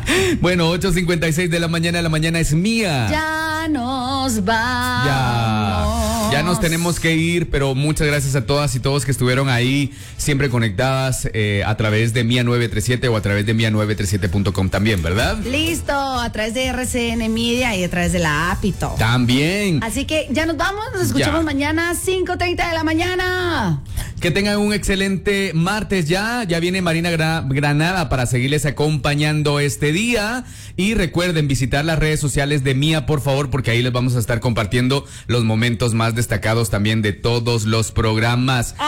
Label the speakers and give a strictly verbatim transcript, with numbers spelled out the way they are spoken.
Speaker 1: Bueno, ocho cincuenta y seis de la mañana, la mañana es mía.
Speaker 2: Ya nos vamos.
Speaker 1: Ya, ya nos tenemos que ir, pero muchas gracias a todas y todos que estuvieron ahí, siempre conectadas eh, a través de Mía nueve tres siete o a través de mía nueve tres siete punto com también, ¿verdad?
Speaker 2: Listo, a través de R C N Media y a través de la app y todo.
Speaker 1: También.
Speaker 2: Así que ya nos vamos, nos escuchamos
Speaker 1: Ya.
Speaker 2: mañana, cinco treinta de la mañana.
Speaker 1: Que tengan un excelente martes ya. Ya viene Marina Gra- Granada para seguirles acompañando este día. Y recuerden visitar las redes sociales de Mía, por favor, porque ahí les vamos a estar compartiendo los momentos más destacados también de todos los programas.